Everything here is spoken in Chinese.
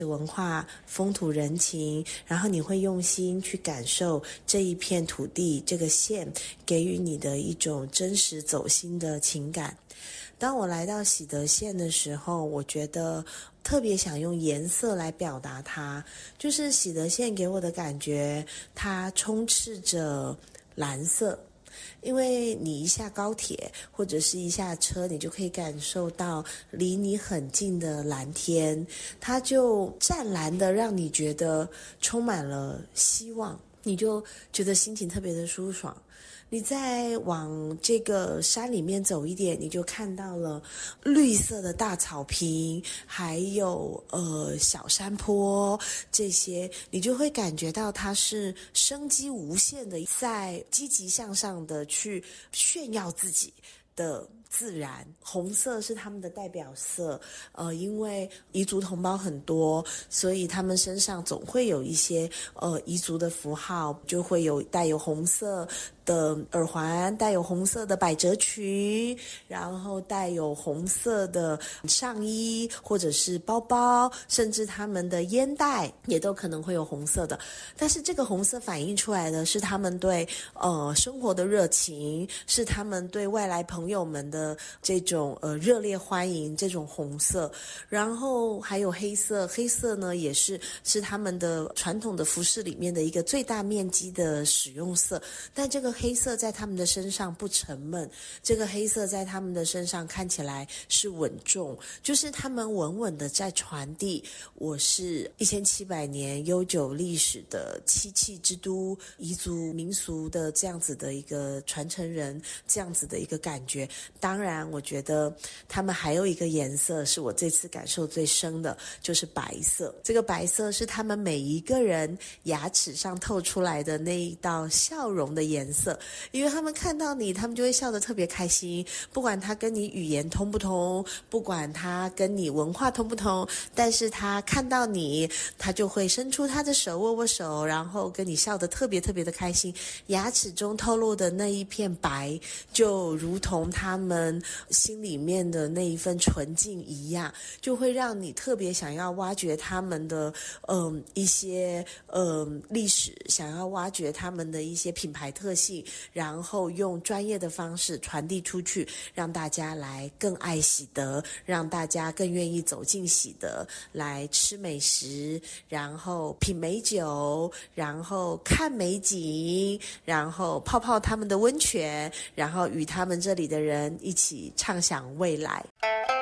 文化、风土人情，然后你会用心去感受这一片土地，这个县给予你的一种真实走心的情感。当我来到喜德县的时候，我觉得特别想用颜色来表达它，就是喜德县给我的感觉，它充斥着蓝色。因为你一下高铁或者是一下车，你就可以感受到离你很近的蓝天，它就湛蓝的让你觉得充满了希望，你就觉得心情特别的舒爽。你再往这个山里面走一点，你就看到了绿色的大草坪，还有小山坡，这些你就会感觉到它是生机无限的，在积极向上的去炫耀自己的自然。红色是他们的代表色，因为彝族同胞很多，所以他们身上总会有一些彝族的符号，就会有带有红色的耳环，带有红色的百褶裙，然后带有红色的上衣或者是包包，甚至他们的烟袋也都可能会有红色的。但是这个红色反映出来的是他们对生活的热情，是他们对外来朋友们的这种热烈欢迎，这种红色。然后还有黑色，黑色呢也是他们的传统的服饰里面的一个最大面积的使用色，但这个黑色在他们的身上不沉闷，这个黑色在他们的身上看起来是稳重，就是他们稳稳的在传递我是1700年悠久历史的漆器之都，彝族民俗的这样子的一个传承人，这样子的一个感觉。当然我觉得他们还有一个颜色是我这次感受最深的，就是白色。这个白色是他们每一个人牙齿上透出来的那一道笑容的颜色，因为他们看到你，他们就会笑得特别开心，不管他跟你语言通不通，不管他跟你文化通不通，但是他看到你，他就会伸出他的手握握手，然后跟你笑得特别特别的开心。牙齿中透露的那一片白，就如同他们心里面的那一份纯净一样，就会让你特别想要挖掘他们的一些历史，想要挖掘他们的一些品牌特性，然后用专业的方式传递出去，让大家来更爱喜德，让大家更愿意走进喜德，来吃美食，然后品美酒，然后看美景，然后泡泡他们的温泉，然后与他们这里的人一起畅想未来。